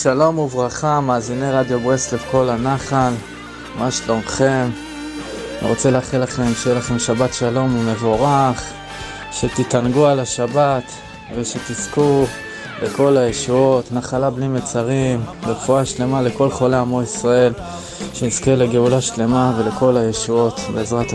שלום וברכה, מאזיני רדיו ברסלב כל הנחל, מה שלומכם? אני רוצה לאחל לכם שיהיה לכם שבת שלום ומבורך, שתתענגו על השבת ושתזכו לכל הישועות, נחלה בלי מצרים, רפואה שלמה לכל חולי עמו ישראל, שנזכה לגאולה שלמה ולכל הישועות בעזרת